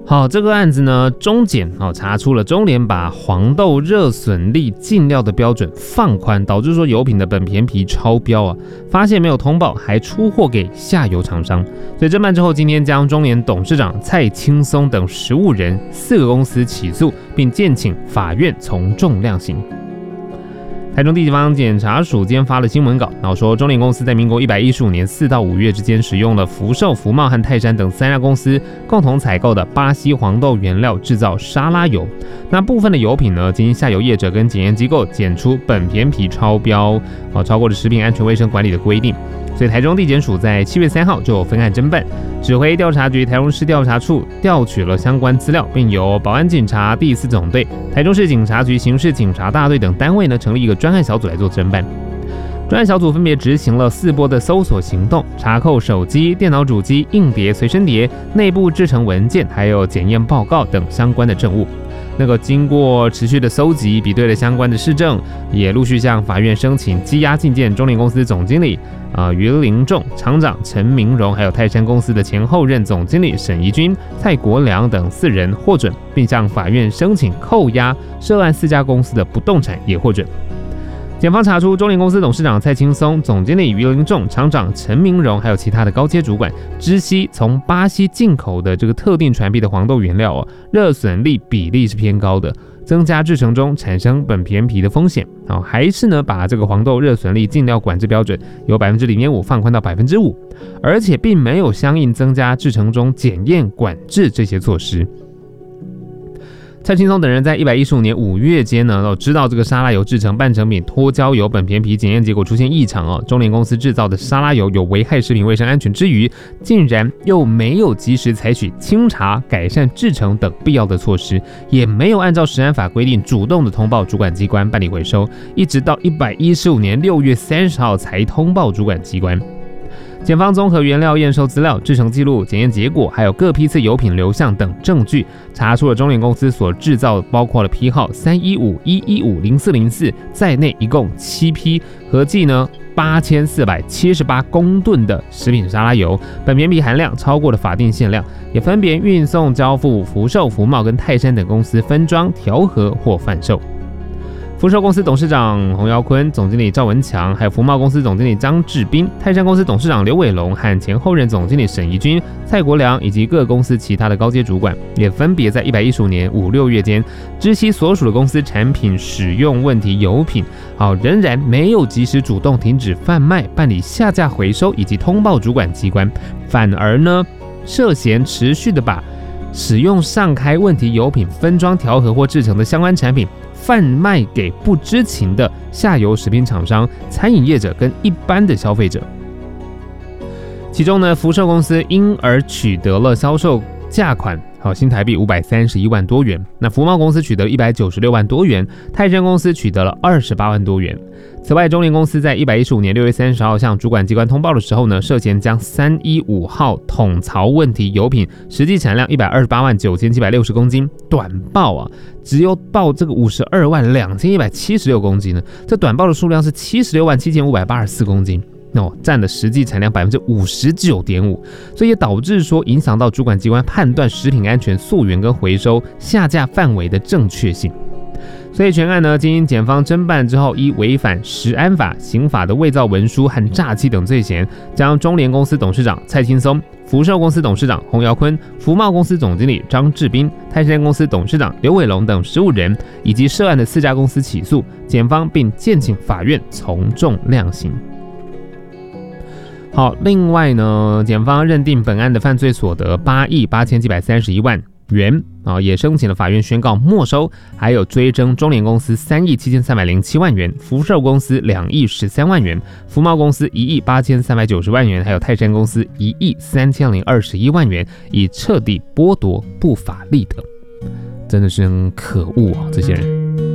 好，这个案子呢，中检查出了中联把黄豆热损粒进料的标准放宽，导致说油品的苯酊皮超标啊，发现没有通报，还出货给下游厂商。所以侦办之后，今天将中联董事长蔡青松等15人4个公司起诉，并建请法院从重量刑。台中地方检察署今天发了新闻稿，说中联公司在民国115年4到5月之间，使用了福寿、福茂和泰山等3家公司共同采购的巴西黄豆原料制造沙拉油。那部分的油品呢，经下游业者跟检验机构检出苯酊皮超标，超过了食品安全卫生管理的规定。所以台中地检署在7月3号就分案侦办，指挥调查局台中市调查处调取了相关资料，并由保安警察第4总队、台中市警察局刑事警察大队等单位呢成立一个专案小组来做侦办。专案小组分别执行了4波的搜索行动，查扣手机、电脑主机、硬碟、随身碟、内部制成文件，还有检验报告等相关的证物。经过持续的搜集，比对了相关的事证，也陆续向法院申请羁押禁见中联公司总经理于林仲、厂长陈明荣，还有泰山公司的前后任总经理沈怡君、蔡国良等4人获准，并向法院申请扣押涉案4家公司的不动产也获准。检方查出中联公司董事长蔡青松、总经理于林仲、厂长陈明荣，还有其他的高阶主管知悉从巴西进口的这个特定传币的黄豆原料热损粒比例是偏高的，增加制成中产生苯酊皮的风险。还是呢把这个黄豆热损粒进料管制标准由 0.5% 放宽到 5%， 而且并没有相应增加制成中检验管制这些措施。蔡青松等人在115年5月间呢，知道这个沙拉油制成半成品脱焦油苯酊皮检验结果出现异常中联公司制造的沙拉油有危害食品卫生安全之余，竟然又没有及时采取清查、改善制成等必要的措施，也没有按照食安法规定主动的通报主管机关办理回收，一直到115年6月30号才通报主管机关。检方综合原料验收资料、制成记录、检验结果，还有各批次油品流向等证据，查出了中联公司所制造包括了批号315、115、0404在内一共7批，合计呢8478公吨的食品沙拉油，苯酊皮含量超过了法定限量，也分别运送交付福寿、福茂跟泰山等公司分装、调和或贩售。福寿公司董事长洪尧坤、总经理赵文强，还有福茂公司总经理张志斌、泰山公司董事长刘伟龙和前后任总经理沈怡君、蔡国良以及各公司其他的高阶主管，也分别在115年5、6月间知悉所属的公司产品使用问题油品，仍然没有及时主动停止贩卖、办理下架回收以及通报主管机关，反而呢涉嫌持续的把使用上开问题油品分装、调和或制成的相关产品贩卖给不知情的下游食品厂商、餐饮业者跟一般的消费者。其中呢，福寿公司因而取得了销售价款新台币531万多元，那福茂公司取得了196万多元，泰山公司取得了28万多元。此外，中联公司在115年6月30号向主管机关通报的时候呢，涉嫌将315号桶槽问题油品实际产量128万9760公斤短报只有报这个52万2176公斤呢，这短报的数量是76万7584公斤。占了实际产量 59.5%， 所以也导致说影响到主管机关判断食品安全溯源跟回收下架范围的正确性。所以全案呢，经检方侦办之后，依违反食安法、刑法的伪造文书和诈欺等罪嫌，将中联公司董事长蔡青松、福寿公司董事长洪尧坤、福茂公司总经理张志斌、泰山公司董事长刘伟龙等15人，以及涉案的4家公司起诉，检方并建请法院从重量刑。好，另外呢，检方认定本案的犯罪所得8亿8731万元也申请了法院宣告没收，还有追征中联公司3亿7307万元，福寿公司2亿13万元，福茂公司1亿8390万元，还有泰山公司1亿3021万元，以彻底剥夺不法利得。真的是很可恶这些人。